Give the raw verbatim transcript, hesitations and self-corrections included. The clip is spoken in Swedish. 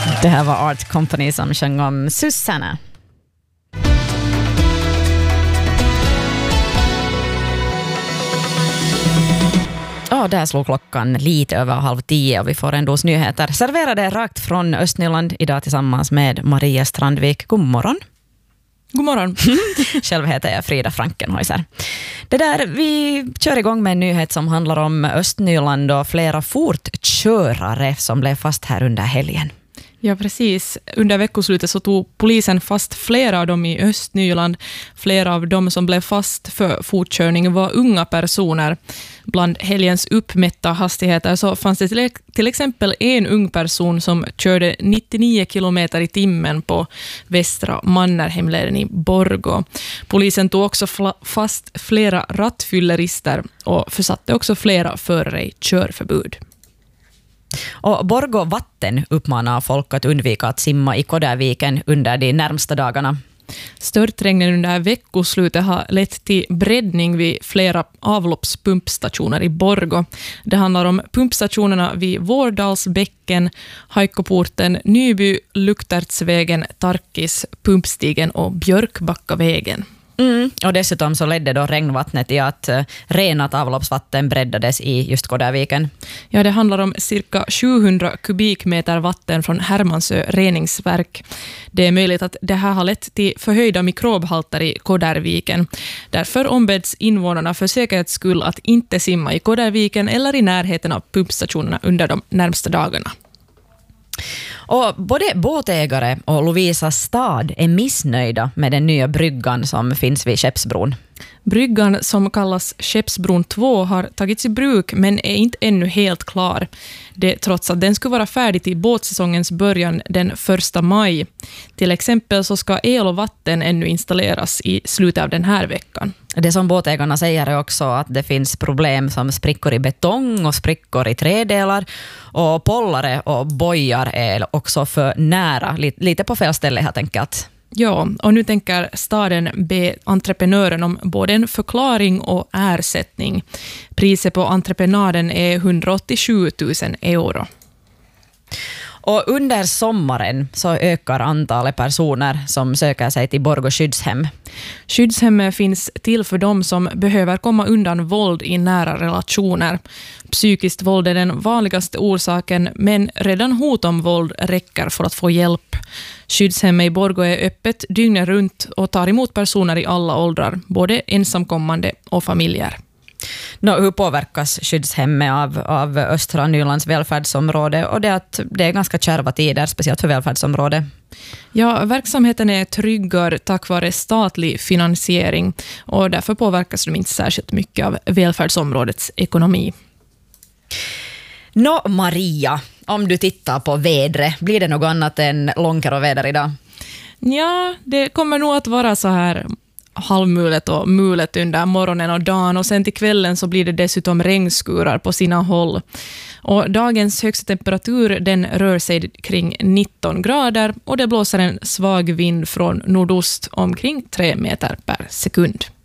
Det här var Art Company som sjöng om Susanna. Ja, där slog klockan lite över halv tio och vi får en dos nyheter serverade rakt från Östnyland idag tillsammans med Maria Strandvik. God morgon. God morgon. Själv heter jag Frida Frankenhäuser. Det där, vi kör igång med en nyhet som handlar om Östnyland och flera fortkörare som blev fast här under helgen. Ja, precis. Under veckoslutet så tog polisen fast flera av dem i Östnyland. Flera av dem som blev fast för fortkörning var unga personer. Bland helgens uppmätta hastigheter så fanns det till, till exempel en ung person som körde nittionio kilometer i timmen på västra Mannerheimleden i Borgå. Polisen tog också fla- fast flera rattfyllerister och försatte också flera förare i körförbud. Och Borgå vatten uppmanar folk att undvika att simma i Koderviken under de närmsta dagarna. Störtregnen under veckoslutet har lett till breddning vid flera avloppspumpstationer i Borgå. Det handlar om pumpstationerna vid Vårdalsbäcken, Haikkoporten, Nyby, Luktertsvägen, Tarkis, Pumpstigen och Björkbackavägen. Mm. Och dessutom så ledde då regnvattnet i att uh, renat avloppsvatten breddades i just Koderviken. Ja, det handlar om cirka sjuhundra kubikmeter vatten från Hermansö reningsverk. Det är möjligt att det här har lett till förhöjda mikrobhalter i Koderviken. Därför ombeds invånarna för säkerhets skull att inte simma i Koderviken eller i närheten av pumpstationerna under de närmsta dagarna. Och både båtägare och Lovisa stad är missnöjda med den nya bryggan som finns vid Skeppsbron. Bryggan som kallas Skeppsbron två har tagits i bruk men är inte ännu helt klar. Det trots att den skulle vara färdig till båtsäsongens början den första maj. Till exempel så ska el och vatten ännu installeras i slutet av den här veckan. Det som båtägarna säger är också att det finns problem som sprickor i betong och sprickor i trädelar. Och pollare och bojar är också för nära, lite på fel ställe helt enkelt. Ja, och nu tänker staden be entreprenören om både en förklaring och ersättning. Priset på entreprenaden är hundraåttiosju tusen euro. Och under sommaren så ökar antalet personer som söker sig till Borgå skyddshem. Skyddshemmet finns till för dem som behöver komma undan våld i nära relationer. Psykiskt våld är den vanligaste orsaken, men redan hot om våld räcker för att få hjälp. Skyddshemmet i Borgå är öppet dygnet runt och tar emot personer i alla åldrar, både ensamkommande och familjer. Nå, hur påverkas skyddshemmet av, av östra Nylands välfärdsområde och det att det är ganska kärva tider, speciellt för välfärdsområdet? Ja, verksamheten är tryggare tack vare statlig finansiering och därför påverkas de inte särskilt mycket av välfärdsområdets ekonomi. Nå, Maria, om du tittar på vädret, blir det något annat än långkeroväder idag? Ja, det kommer nog att vara så här halvmulet och mulet under morgonen och dagen och sen till kvällen så blir det dessutom regnskurar på sina håll. Och dagens högsta temperatur den rör sig kring nitton grader och det blåser en svag vind från nordost omkring tre meter per sekund.